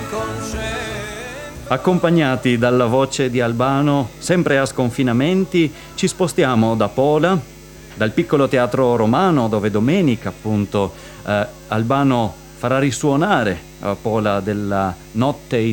Accompagnati dalla voce di Albano, sempre a sconfinamenti, ci spostiamo da Pola, dal piccolo teatro romano, dove domenica appunto Albano farà risuonare Pola della notte